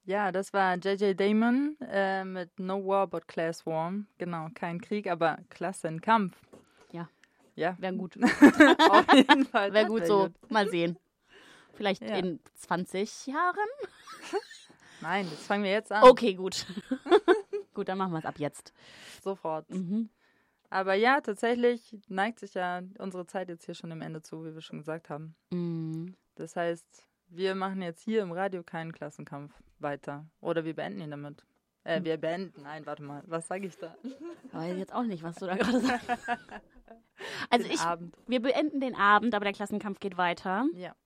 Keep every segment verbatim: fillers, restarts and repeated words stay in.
Ja, das war J J Damon äh, mit No War But Class War. Genau, kein Krieg, aber Klassenkampf. Ja. Ja. Wäre gut. Auf jeden Fall. Wäre das gut wär so. Mal sehen. Vielleicht Ja. in zwanzig Jahren? Nein, das fangen wir jetzt an. Okay, gut. Gut, dann machen wir es ab jetzt. Sofort. Mhm. Aber ja, tatsächlich neigt sich ja unsere Zeit jetzt hier schon dem Ende zu, wie wir schon gesagt haben. Mhm. Das heißt, wir machen jetzt hier im Radio keinen Klassenkampf weiter. Oder wir beenden ihn damit. Äh, wir beenden. Nein, warte mal. Was sage ich da? Weiß jetzt auch nicht, was du da gerade sagst. Also Den ich, Abend. wir beenden den Abend, aber der Klassenkampf geht weiter. Ja.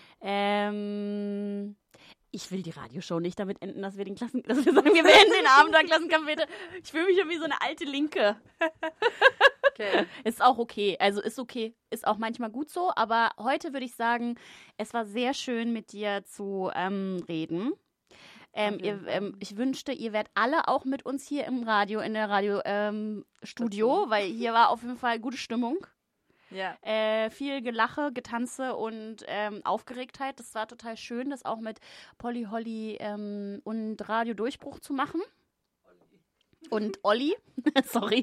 Ähm, ich will die Radioshow nicht damit enden, dass wir den Klassen, dass wir sagen, wir beenden den Abend, der Klassenkampf bitte. Ich fühle mich schon wie so eine alte Linke. Okay. Ist auch okay. Also ist okay. Ist auch manchmal gut so. Aber heute würde ich sagen, es war sehr schön, mit dir zu ähm, reden. Ähm, ihr, ähm, ich wünschte, ihr wärt alle auch mit uns hier im Radio, in der Radio-Studio, ähm, Studio, weil hier war auf jeden Fall gute Stimmung. Ja. Äh, viel Gelache, Getanze und ähm, Aufgeregtheit. Das war total schön, das auch mit Polly Holly ähm, und Radio Durchbruch zu machen. Olli. Und Olli. Sorry.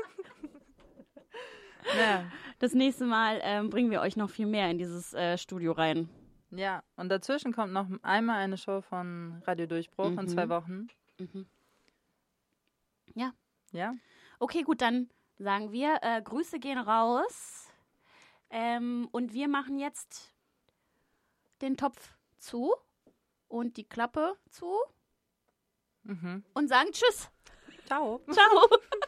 Ja. Das nächste Mal ähm, bringen wir euch noch viel mehr in dieses äh, Studio rein. Ja, und dazwischen kommt noch einmal eine Show von Radio Durchbruch Mhm. in zwei Wochen. Mhm. Ja. Ja. Okay, gut, dann sagen wir, äh, Grüße gehen raus. Ähm, und wir machen jetzt den Topf zu und die Klappe zu Mhm. und sagen Tschüss. Ciao. Ciao.